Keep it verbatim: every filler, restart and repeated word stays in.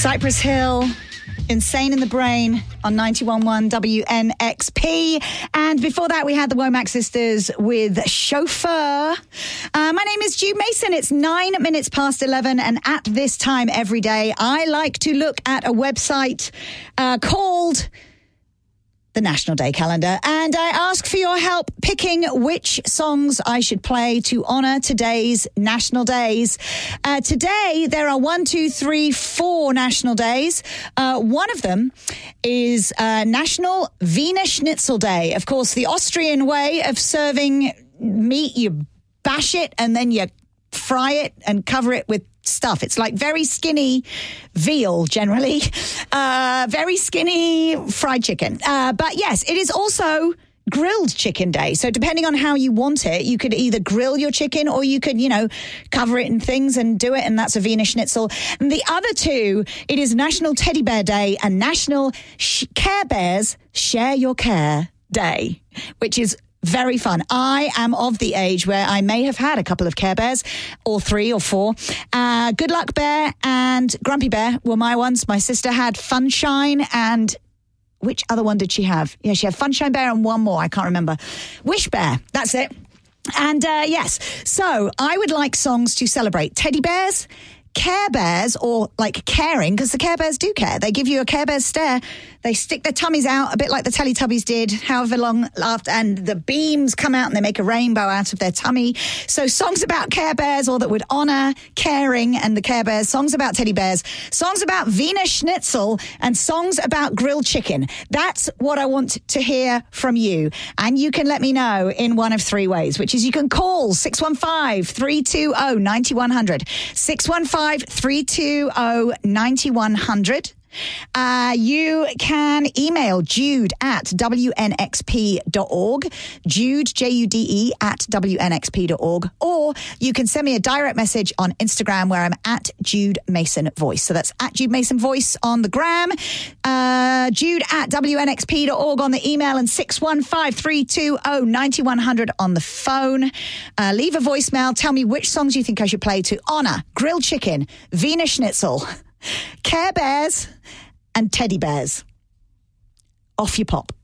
Cypress Hill, Insane in the Brain on ninety-one point one W N X P. And before that, we had the Womack Sisters with Chauffeur. Uh, my name is Jude Mason. It's nine minutes past eleven. And at this time every day, I like to look at a website uh, called the National Day Calendar, and I ask for your help picking which songs I should play to honour today's national days. Uh, today, there are one, two, three, four national days. Uh, one of them is uh, National Wiener Schnitzel Day. Of course, the Austrian way of serving meat, you bash it and then you fry it and cover it with stuff. It's like very skinny veal, generally. Uh, very skinny fried chicken. Uh, but yes, it is also grilled chicken day. So depending on how you want it, you could either grill your chicken or you could, you know, cover it in things and do it. And that's a Wiener Schnitzel. And the other two, it is National Teddy Bear Day and National Sh- Care Bears Share Your Care Day, which is very fun. I am of the age where I may have had a couple of Care Bears, or three or four. Uh, Good Luck Bear and Grumpy Bear were my ones. My sister had Funshine and which other one did she have? Yeah, she had Funshine Bear and one more. I can't remember. Wish Bear. That's it. And uh, yes, so I would like songs to celebrate teddy bears, Care Bears, or like caring, because the Care Bears do care. They give you a Care Bears stare. They stick their tummies out a bit like the Teletubbies did, however long after, and the beams come out and they make a rainbow out of their tummy. So songs about Care Bears, or that would honour caring and the Care Bears, songs about teddy bears, songs about Wiener Schnitzel, and songs about grilled chicken. That's what I want to hear from you. And you can let me know in one of three ways, which is you can call six one five, three two zero, nine one zero zero, six one five, three two zero, nine one zero zero. Uh, you can email Jude at W N X P dot org, Jude, J U D E, at W N X P dot org, or you can send me a direct message on Instagram where I'm at Jude Mason Voice. So that's at Jude Mason Voice on the gram, uh, Jude at W N X P dot org on the email, and six one five, three two zero, nine one zero zero on the phone. Uh, leave a voicemail. Tell me which songs you think I should play to honour grilled chicken, Wiener Schnitzel, Care Bears, and teddy bears. Off you pop.